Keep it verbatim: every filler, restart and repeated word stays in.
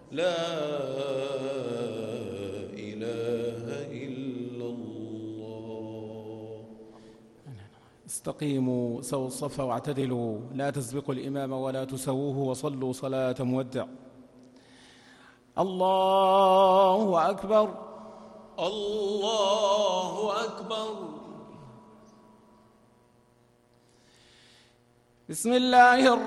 لا إله إلا الله. استقيموا سووا الصف واعتدلوا، لا تسبقوا الإمام ولا تسووه، وصلوا صلاة مودع. الله أكبر. الله أكبر. بسم الله الرحمن